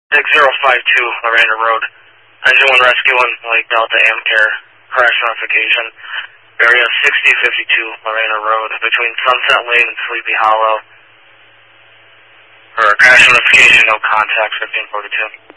6052 Lorena Road. Engine 1 Rescue 1 Lake Delta Air crash notification. Area 6052 Lorena Road between Sunset Lane and Sleepy Hollow. For crash notification, no contact, 1542.